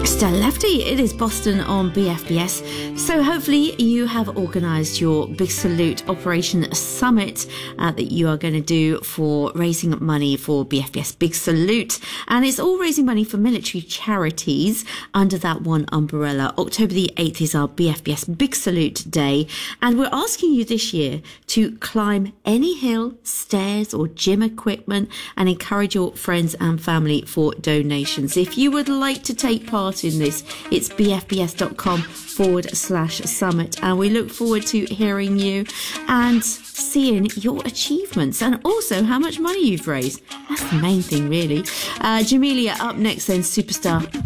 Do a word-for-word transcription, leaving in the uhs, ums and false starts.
Still lefty, it is Boston on B F B S. So hopefully you have organised your Big Salute Operation Summit uh, that you are going to do for raising money for B F B S Big Salute. And it's all raising money for military charities under that one umbrella. October the eighth is our B F B S Big Salute Day. And we're asking you this year to climb any hill, stairs or gym equipment and encourage your friends and family for donations. If you would like to take part in this, it's bfbs.com forward slash summit. And we look forward to hearing you and seeing your achievements and also how much money you've raised. That's the main thing, really. Uh, Jamelia up next then, Superstar.